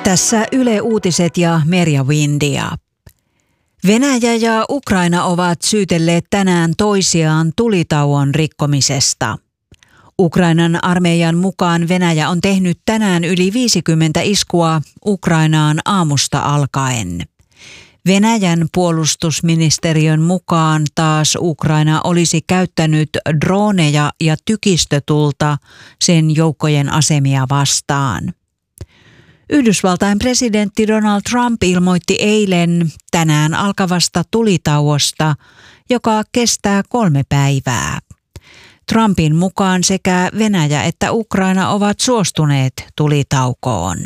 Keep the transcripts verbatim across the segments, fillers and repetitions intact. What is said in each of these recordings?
Tässä Yle Uutiset ja Merja Windia. Venäjä ja Ukraina ovat syytelleet tänään toisiaan tulitauon rikkomisesta. Ukrainan armeijan mukaan Venäjä on tehnyt tänään yli viisikymmentä iskua Ukrainaan aamusta alkaen. Venäjän puolustusministeriön mukaan taas Ukraina olisi käyttänyt droneja ja tykistötulta sen joukkojen asemia vastaan. Yhdysvaltain presidentti Donald Trump ilmoitti eilen tänään alkavasta tulitauosta, joka kestää kolme päivää. Trumpin mukaan sekä Venäjä että Ukraina ovat suostuneet tulitaukoon.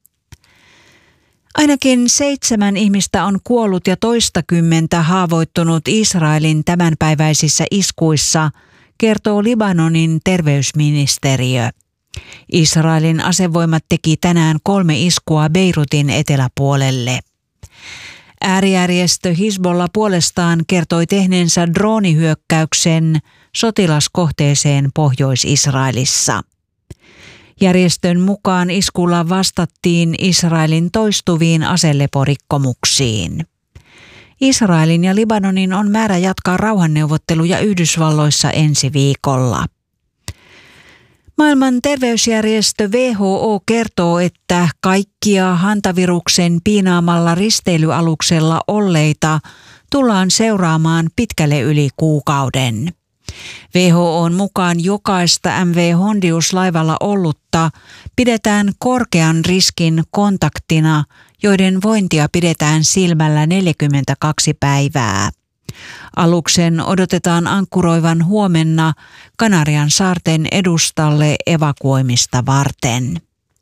Ainakin seitsemän ihmistä on kuollut ja toistakymmentä haavoittunut Israelin tämänpäiväisissä iskuissa, kertoo Libanonin terveysministeriö. Israelin asevoimat teki tänään kolme iskua Beirutin eteläpuolelle. Äärijärjestö Hizbollah puolestaan kertoi tehneensä droonihyökkäyksen sotilaskohteeseen Pohjois-Israelissa. Järjestön mukaan iskulla vastattiin Israelin toistuviin aseleporikkomuksiin. Israelin ja Libanonin on määrä jatkaa rauhanneuvotteluja Yhdysvalloissa ensi viikolla. Maailman terveysjärjestö W H O kertoo, että kaikkia hantaviruksen piinaamalla risteilyaluksella olleita tullaan seuraamaan pitkälle yli kuukauden. W H O:n mukaan jokaista M V Hondius-laivalla ollutta pidetään korkean riskin kontaktina, joiden vointia pidetään silmällä neljäkymmentäkaksi päivää. Aluksen odotetaan ankkuroivan huomenna Kanarian saarten edustalle evakuoimista varten.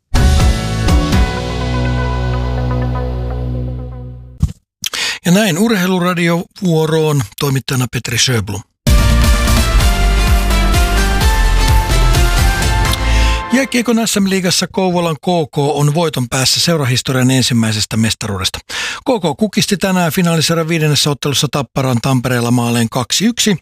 Ja näin urheiluradiovuoroon toimittajana Petri Sjöblom. Jääkiekon S M-liigassa Kouvolan K K on voiton päässä seurahistorian ensimmäisestä mestaruudesta. K K kukisti tänään finaalisarjan viidennessä ottelussa Tapparan Tampereella maaleen kaksi yksi.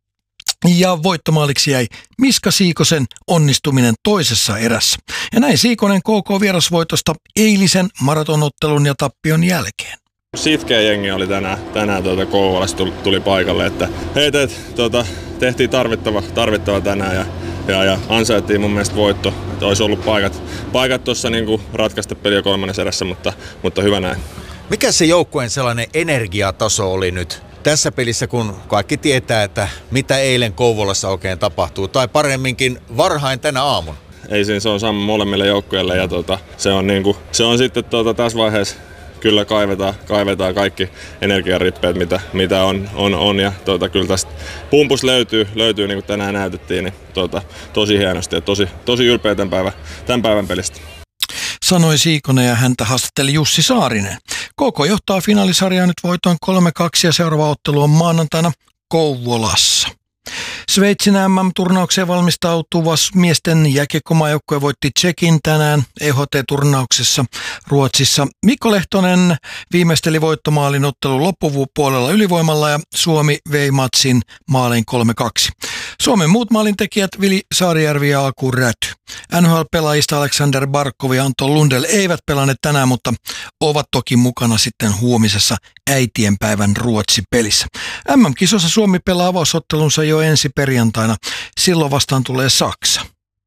Ja voittomaaliksi jäi Miska Siikosen onnistuminen toisessa erässä. Ja näin Siikonen K K vierasvoitosta eilisen maratonottelun ja tappion jälkeen. Sitkeä jengi oli tänään, tänään tuota Kouvolassa tuli, tuli paikalle, että hei teet, tuota, tehtiin tarvittava, tarvittava tänään ja, ja, ja ansaittiin mun mielestä voitto. Että olisi ollut paikat, paikat tuossa niin ratkaista peliä kolmannessa erässä, mutta, mutta hyvä näin. Mikä se joukkueen sellainen energiataso oli nyt tässä pelissä, kun kaikki tietää, että mitä eilen Kouvolassa oikein tapahtuu, tai paremminkin varhain tänä aamun? Ei siinä, se on sama molemmille joukkueille ja tuota, se, on niin kuin, se on sitten tuota, tässä vaiheessa kyllä kaivetaan, kaivetaan kaikki energiarippeet, mitä, mitä on, on, on ja tuota, kyllä tästä pumpus löytyy, löytyy niin kuin tänään näytettiin, niin tuota, tosi hienosti ja tosi, tosi ylpeä tämän päivän, tämän päivän pelistä. Sanoi Siikonen ja häntä haastatteli Jussi Saarinen. K K johtaa finaalisarjaa nyt voitoin kolme kaksi ja seuraava ottelu on maanantaina Kouvolassa. Sveitsin M M-turnaukseen valmistautuva miesten jääkiekkomaajoukkue voitti Tšekin tänään E H T-turnauksessa Ruotsissa. Mikko Lehtonen viimeisteli voittomaalin ottelun loppupuolella ylivoimalla ja Suomi vei matsin maaliin kolme kaksi. Suomen muut maalintekijät Vili Saarijärvi ja Aku Räty. N H L-pelaajista Alexander Barkov ja Anton Lundell eivät pelanneet tänään, mutta ovat toki mukana sitten huomisessa äitienpäivän Ruotsi-pelissä. M M-kisossa Suomi pelaa avausottelunsa jo ensi perjantaina. Silloin vastaan tulee Saksa.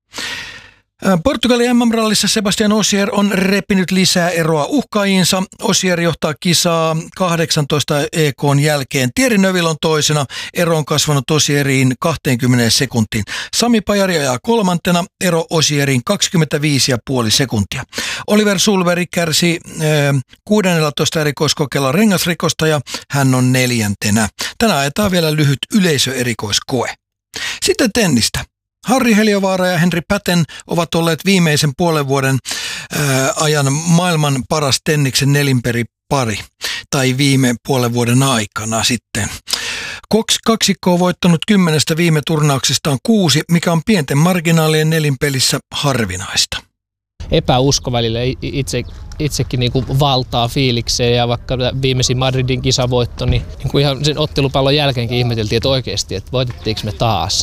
Portugalin M M-rallissa Sebastian Ogier on repinyt lisää eroa uhkaajiinsa. Ogier johtaa kisaa kahdeksantoista E K:n jälkeen. Thierry Neuville on toisena. Ero on kasvanut Ogieriin kaksikymmentä sekuntiin. Sami Pajari ajaa kolmantena. Ero Ogieriin kaksikymmentäviisi pilkku viisi sekuntia. Oliver Sulveri kärsi äh, kuusitoista erikoiskokeella rengasrikosta ja hän on neljäntenä. Tänään ajetaan vielä lyhyt yleisöerikoiskoe. Sitten tennistä. Harri Heliövaara ja Henri Päten ovat olleet viimeisen puolen vuoden ää, ajan maailman paras tenniksen nelinperipari, tai viime puolen vuoden aikana sitten. Kaksikko on voittanut kymmenestä viime turnauksestaan kuusi, mikä on pienten marginaalien nelinpelissä harvinaista. Epäusko välillä itse, itsekin niin kuin valtaa fiilikseen ja vaikka viimeisin Madridin kisavoitto, niin, niin kuin ihan sen ottelupallon jälkeenkin ihmeteltiin, että oikeasti, että voitettiinko me taas.